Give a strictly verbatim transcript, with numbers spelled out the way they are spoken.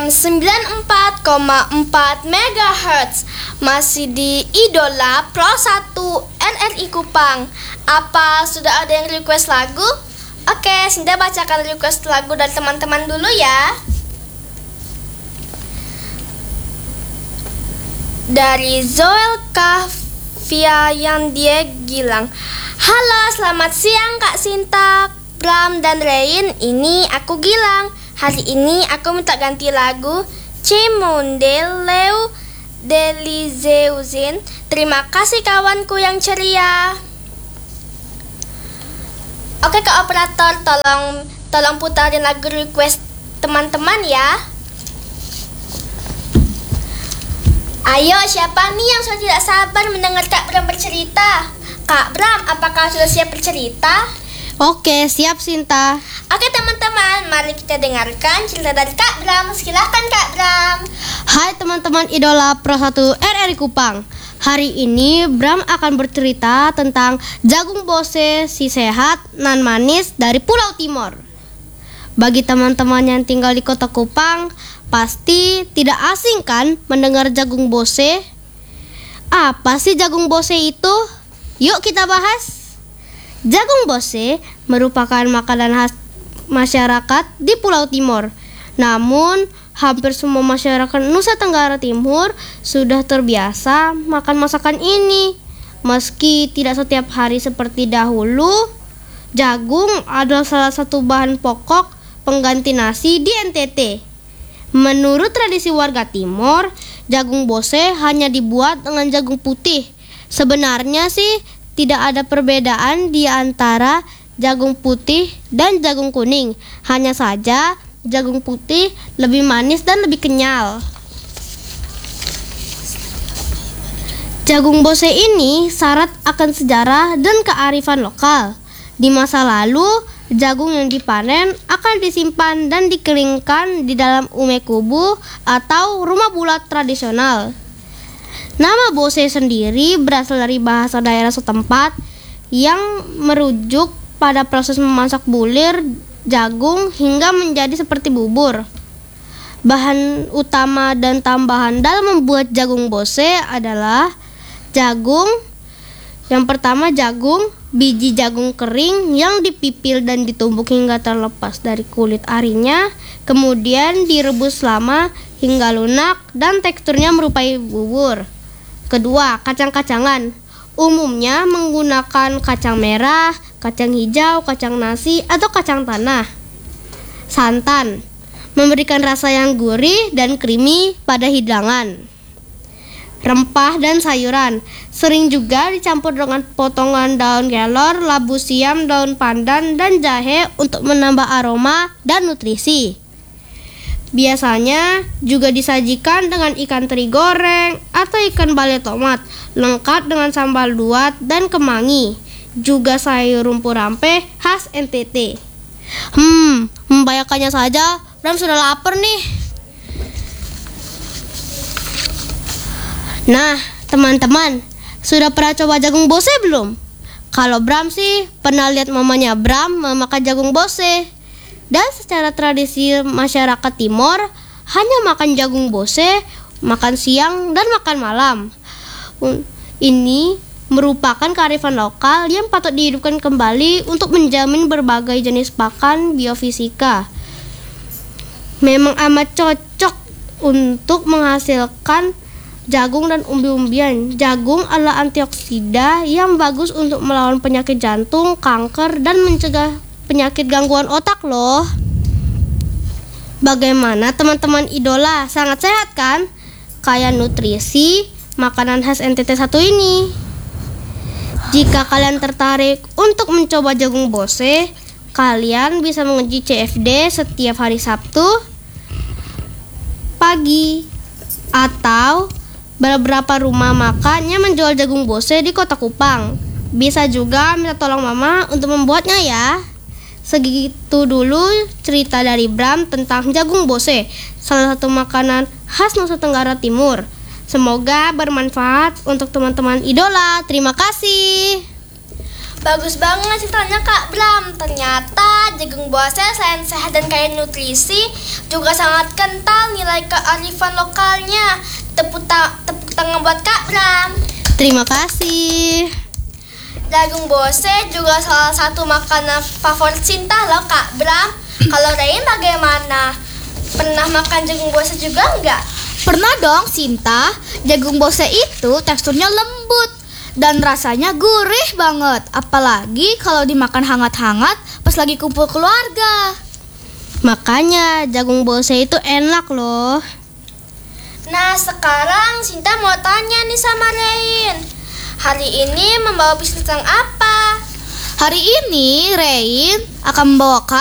sembilan puluh empat koma empat megahertz. Masih di Idola Pro satu N R I Kupang. Apa sudah ada yang request lagu? Oke, Sinta bacakan request lagu dari teman-teman dulu ya. Dari Zoel Kahvia yang dia Gilang. Halo, selamat siang Kak Sinta, Bram dan Rein. Ini aku Gilang. Hari ini aku minta ganti lagu Cimondel Leu Delizeuzin. Terima kasih kawanku yang ceria. Oke Kak Operator, tolong tolong putarin lagu request teman-teman ya. Ayo, siapa nih yang sudah tidak sabar mendengar Kak Bram bercerita? Kak Bram, apakah sudah siap bercerita? Oke, siap Sinta. Oke teman-teman, mari kita dengarkan cerita dari Kak Bram. Silakan Kak Bram. Hai teman-teman Idola Pro satu R R I Kupang. Hari ini Bram akan bercerita tentang jagung bose si sehat nan manis dari Pulau Timor. Bagi teman-teman yang tinggal di kota Kupang, pasti tidak asing kan mendengar jagung bose? Apa sih jagung bose itu? Yuk kita bahas. Jagung bose merupakan makanan khas masyarakat di Pulau Timor. Namun, hampir semua masyarakat Nusa Tenggara Timur sudah terbiasa makan masakan ini. Meski tidak setiap hari seperti dahulu, jagung adalah salah satu bahan pokok pengganti nasi di N T T. Menurut tradisi warga Timor, jagung bose hanya dibuat dengan jagung putih. Sebenarnya sih tidak ada perbedaan di antara jagung putih dan jagung kuning. Hanya saja jagung putih lebih manis dan lebih kenyal. Jagung bose ini syarat akan sejarah dan kearifan lokal. Di masa lalu, jagung yang dipanen akan disimpan dan dikeringkan di dalam ume kubu atau rumah bulat tradisional. Nama bose sendiri berasal dari bahasa daerah setempat yang merujuk pada proses memasak bulir jagung hingga menjadi seperti bubur. Bahan utama dan tambahan dalam membuat jagung bose adalah jagung. Yang pertama jagung, biji jagung kering yang dipipil dan ditumbuk hingga terlepas dari kulit arinya, kemudian direbus lama hingga lunak dan teksturnya merupai bubur. Kedua, kacang-kacangan. Umumnya menggunakan kacang merah, kacang hijau, kacang nasi, atau kacang tanah. Santan, memberikan rasa yang gurih dan creamy pada hidangan. Rempah dan sayuran, sering juga dicampur dengan potongan daun kelor, labu siam, daun pandan, dan jahe untuk menambah aroma dan nutrisi. Biasanya juga disajikan dengan ikan teri goreng atau ikan balai tomat, lengkap dengan sambal duat dan kemangi. Juga sayur rumpur rampe khas N T T. Hmm, membayangkannya saja, Bram sudah lapar nih. Nah, teman-teman, sudah pernah coba jagung bose belum? Kalau Bram sih pernah lihat mamanya Bram memakan jagung bose. Dan secara tradisi masyarakat Timor hanya makan jagung bose, makan siang dan makan malam. Ini merupakan kearifan lokal yang patut dihidupkan kembali untuk menjamin berbagai jenis pakan biofisika. Memang amat cocok untuk menghasilkan jagung dan umbi-umbian. Jagung adalah antioksida yang bagus untuk melawan penyakit jantung, kanker, dan mencegah penyakit gangguan otak loh. Bagaimana teman-teman Idola? Sangat sehat kan? Kaya nutrisi makanan khas N T T satu ini. Jika kalian tertarik untuk mencoba jagung bose, kalian bisa menguji C F D setiap hari Sabtu pagi atau beberapa rumah makan yang menjual jagung bose di kota Kupang. Bisa juga minta tolong mama untuk membuatnya ya. Segitu dulu cerita dari Bram tentang jagung bose, salah satu makanan khas Nusa Tenggara Timur. Semoga bermanfaat untuk teman-teman Idola. Terima kasih. Bagus banget ceritanya Kak Bram. Ternyata jagung bose selain sehat dan kaya nutrisi, juga sangat kental nilai kearifan lokalnya. Tepuk, ta- tepuk tangan buat Kak Bram. Terima kasih. Jagung bose juga salah satu makanan favorit Sinta loh Kak Bram. Kalau Rain bagaimana? Pernah makan jagung bose juga enggak? Pernah dong Sinta, jagung bose itu teksturnya lembut dan rasanya gurih banget. Apalagi kalau dimakan hangat-hangat pas lagi kumpul keluarga. Makanya jagung bose itu enak loh. Nah sekarang Sinta mau tanya nih sama Rain. Hari ini membawa bisnis tentang apa? Hari ini Rain akan membawakan